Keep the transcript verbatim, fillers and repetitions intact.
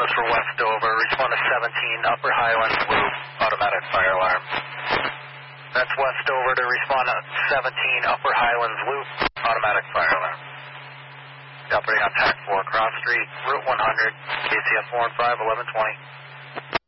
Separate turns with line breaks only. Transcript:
Tower for West Dover. Respond to seventeen, Upper Highlands Loop, automatic fire alarm. That's West Dover to respond to seventeen, Upper Highlands Loop, automatic fire alarm. Operating on T A C four, Cross Street, Route one hundred, K C F four and five, eleven twenty.